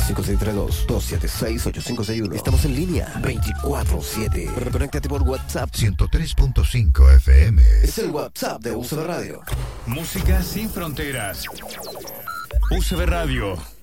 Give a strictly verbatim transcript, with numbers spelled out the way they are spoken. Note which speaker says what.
Speaker 1: cinco seis tres dos, dos siete seis, ocho cinco seis uno. Estamos en línea veinticuatro siete. Conéctate por WhatsApp
Speaker 2: ciento tres punto cinco F M.
Speaker 1: Es el WhatsApp de U C B Radio.
Speaker 3: Música sin fronteras. U C B Radio.